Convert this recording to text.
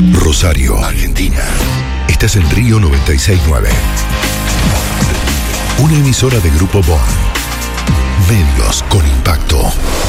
Rosario, Argentina. Estás en Río 96.9. Una emisora de Grupo Bon. Medios con impacto.